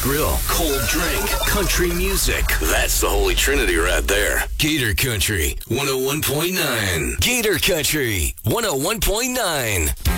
grill, cold drink, country music. That's the holy trinity right there. Gator Country 101.9. Gator Country 101.9.